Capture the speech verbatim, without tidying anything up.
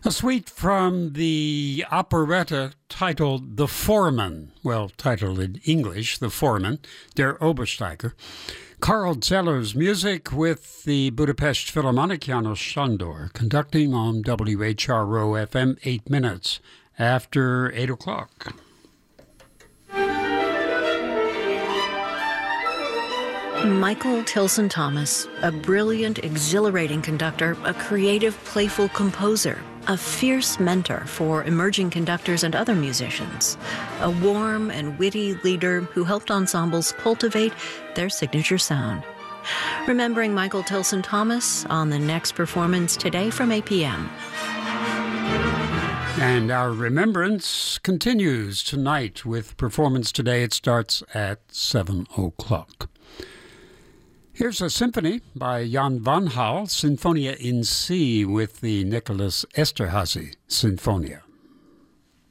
A suite from the operetta titled The Foreman, well, titled in English, The Foreman, Der Obersteiger. Karl Zeller's music with the Budapest Philharmonic, János Sándor, conducting on W H R O F M, eight minutes after eight o'clock. Michael Tilson Thomas, a brilliant, exhilarating conductor, a creative, playful composer, a fierce mentor for emerging conductors and other musicians, a warm and witty leader who helped ensembles cultivate their signature sound. Remembering Michael Tilson Thomas on the next performance today from eight p.m. And our remembrance continues tonight with performance today. It starts at seven o'clock. Here's a symphony by Jan van Hal, Sinfonia in C, with the Nicholas Esterhazy Sinfonia.